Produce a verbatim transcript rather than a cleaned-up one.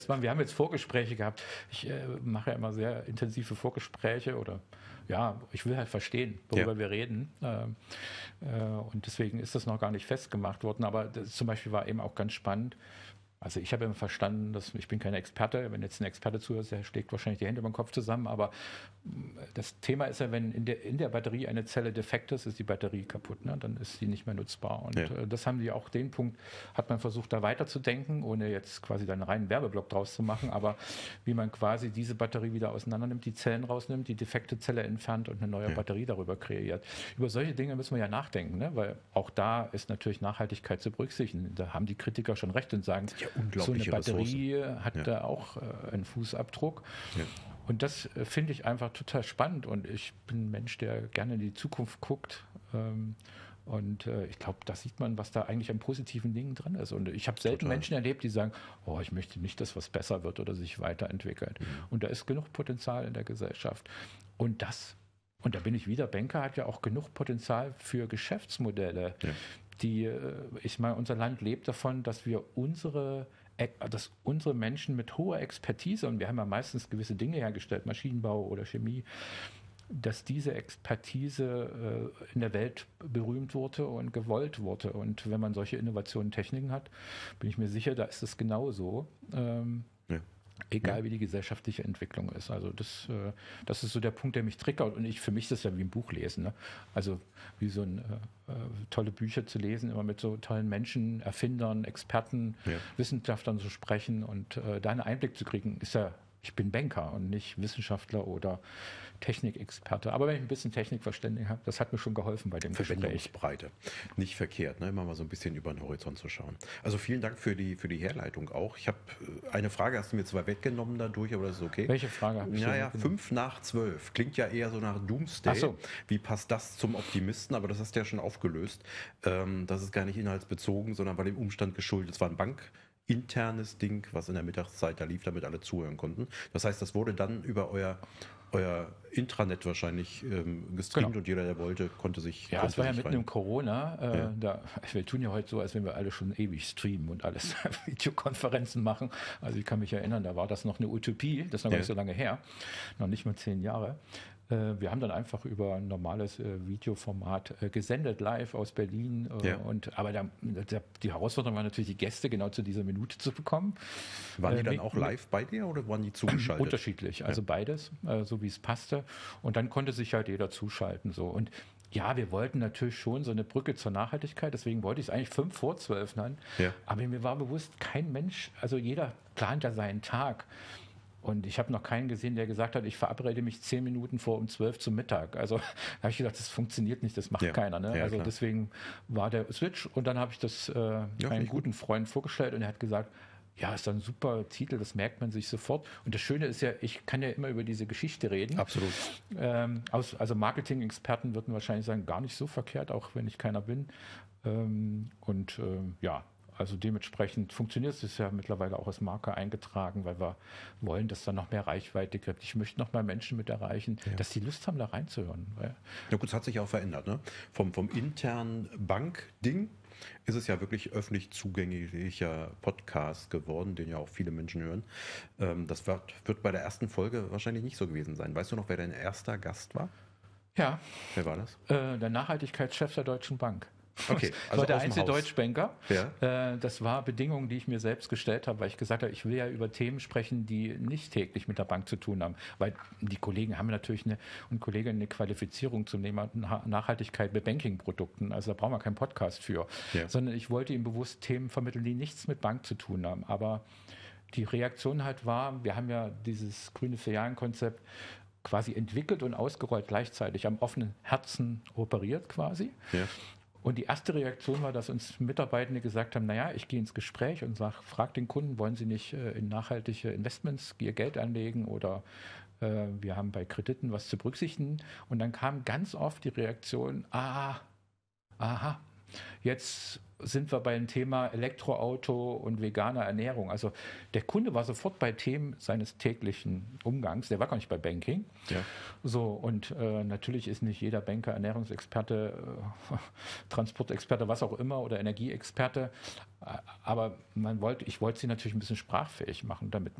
Wir haben jetzt Vorgespräche gehabt. Ich äh, mache ja immer sehr intensive Vorgespräche oder ja, ich will halt verstehen, worüber ja. wir reden. Ähm, äh, und deswegen ist das noch gar nicht festgemacht worden. Aber das zum Beispiel war eben auch ganz spannend. Also ich habe immer verstanden, dass ich bin kein Experte. Wenn jetzt ein Experte zuhört, der schlägt wahrscheinlich die Hände über den Kopf zusammen. Aber das Thema ist ja, wenn in der, in der Batterie eine Zelle defekt ist, ist die Batterie kaputt. Ne? Dann ist sie nicht mehr nutzbar. Und ja. das haben die auch, den Punkt hat man versucht, da weiterzudenken, ohne jetzt quasi dann einen reinen Werbeblock draus zu machen. Aber wie man quasi diese Batterie wieder auseinander nimmt, die Zellen rausnimmt, die defekte Zelle entfernt und eine neue ja. Batterie darüber kreiert. Über solche Dinge müssen wir ja nachdenken, ne? Weil auch da ist natürlich Nachhaltigkeit zu berücksichtigen. Da haben die Kritiker schon recht und sagen, ja, so eine Batterie Ressourcen. hat ja. da auch äh, einen Fußabdruck. Ja. Und das äh, finde ich einfach total spannend. Und ich bin ein Mensch, der gerne in die Zukunft guckt. Ähm, und äh, ich glaube, da sieht man, was da eigentlich an positiven Dingen drin ist. Und ich habe selten total. Menschen erlebt, die sagen, oh, ich möchte nicht, dass was besser wird oder sich weiterentwickelt. Mhm. Und da ist genug Potenzial in der Gesellschaft. Und das, und da bin ich wieder, Banker hat ja auch genug Potenzial für Geschäftsmodelle. Ja. Die, ich meine, unser Land lebt davon, dass wir unsere, dass unsere Menschen mit hoher Expertise, und wir haben ja meistens gewisse Dinge hergestellt, Maschinenbau oder Chemie, dass diese Expertise in der Welt berühmt wurde und gewollt wurde. Und wenn man solche Innovationen, Techniken hat, bin ich mir sicher, da ist es genauso. Ähm, ja. Egal ja. wie die gesellschaftliche Entwicklung ist. Also das, äh, das ist so der Punkt, der mich triggert. Und ich, für mich ist das ja wie ein Buch lesen. Ne? Also wie so ein, äh, tolle Bücher zu lesen, immer mit so tollen Menschen, Erfindern, Experten, ja. Wissenschaftlern zu sprechen und äh, da einen Einblick zu kriegen, ist ja, ich bin Banker und nicht Wissenschaftler oder Technikexperte. Aber wenn ich ein bisschen Technikverständnis habe, das hat mir schon geholfen bei dem Gespräch. Verwendungsbreite. Nicht verkehrt, ne? Immer mal so ein bisschen über den Horizont zu schauen. Also vielen Dank für die, für die Herleitung auch. Ich habe eine Frage, hast du mir zwar weggenommen dadurch, aber das ist okay. Welche Frage habe ich? Naja, fünf nach zwölf. Klingt ja eher so nach Doomsday. Ach so. Wie passt das zum Optimisten? Aber das hast du ja schon aufgelöst. Ähm, das ist gar nicht inhaltsbezogen, sondern war dem Umstand geschuldet. Es war ein Bank. internes Ding, was in der Mittagszeit da lief, damit alle zuhören konnten. Das heißt, das wurde dann über euer, euer Intranet wahrscheinlich ähm, gestreamt genau. und jeder, der wollte, konnte sich Ja, es war ja mitten rein. im Corona. Äh, ja. da, wir tun ja heute so, als wenn wir alle schon ewig streamen und alles Videokonferenzen machen. Also ich kann mich erinnern, da war das noch eine Utopie, das ist noch ja. gar nicht so lange her, noch nicht mal zehn Jahre. Wir haben dann einfach über ein normales äh, Videoformat äh, gesendet, live aus Berlin. Äh, ja. und, aber da, der, die Herausforderung war natürlich, die Gäste genau zu dieser Minute zu bekommen. Waren die äh, dann auch live bei dir oder waren die zugeschaltet? Unterschiedlich, also ja. beides, äh, so wie es passte. Und dann konnte sich halt jeder zuschalten. So. Und ja, wir wollten natürlich schon so eine Brücke zur Nachhaltigkeit, deswegen wollte ich es eigentlich fünf vor zwölf nennen. Ja. Aber mir war bewusst, kein Mensch, also jeder plant ja seinen Tag. Und ich habe noch keinen gesehen, der gesagt hat, ich verabrede mich zehn Minuten vor um zwölf zum Mittag. Also da habe ich gedacht, das funktioniert nicht, das macht ja. keiner. Ne? Ja, also klar. Deswegen war der Switch und dann habe ich das äh, ja, einem guten gut. Freund vorgestellt und er hat gesagt, ja, ist ein super Titel, das merkt man sich sofort. Und das Schöne ist ja, ich kann ja immer über diese Geschichte reden. Absolut. Ähm, aus, also Marketing-Experten würden wahrscheinlich sagen, gar nicht so verkehrt, auch wenn ich keiner bin. Ähm, und ähm, ja, also dementsprechend funktioniert es, ist ja mittlerweile auch als Marke eingetragen, weil wir wollen, dass da noch mehr Reichweite gibt. Ich möchte noch mal Menschen mit erreichen, ja. dass die Lust haben, da reinzuhören. Ja gut, es hat sich auch verändert. Ne? Vom, vom internen Bankding ist es ja wirklich öffentlich zugänglicher Podcast geworden, den ja auch viele Menschen hören. Das wird, wird bei der ersten Folge wahrscheinlich nicht so gewesen sein. Weißt du noch, wer dein erster Gast war? Ja. Wer war das? Äh, der Nachhaltigkeitschef der Deutschen Bank. Okay, also das war der einzige Deutschbanker. Ja. Das war Bedingungen, die ich mir selbst gestellt habe, weil ich gesagt habe, ich will ja über Themen sprechen, die nicht täglich mit der Bank zu tun haben. Weil die Kollegen haben natürlich eine, und Kolleginnen eine Qualifizierung zum Thema Nachhaltigkeit bei Banking-Produkten. Also da brauchen wir keinen Podcast für. Ja. Sondern ich wollte ihm bewusst Themen vermitteln, die nichts mit Bank zu tun haben. Aber die Reaktion halt war, wir haben ja dieses grüne Filialen-Konzept quasi entwickelt und ausgerollt gleichzeitig, am offenen Herzen operiert quasi. Ja. Und die erste Reaktion war, dass uns Mitarbeitende gesagt haben, naja, ich gehe ins Gespräch und sage, frag den Kunden, wollen Sie nicht äh, in nachhaltige Investments ihr Geld anlegen oder äh, wir haben bei Krediten was zu berücksichtigen. Und dann kam ganz oft die Reaktion, ah, aha, Jetzt sind wir beim Thema Elektroauto und veganer Ernährung. Also der Kunde war sofort bei Themen seines täglichen Umgangs. Der war gar nicht bei Banking. Ja. So, und äh, natürlich ist nicht jeder Banker Ernährungsexperte, äh, Transportexperte, was auch immer oder Energieexperte. Aber man wollte, ich wollte sie natürlich ein bisschen sprachfähig machen, damit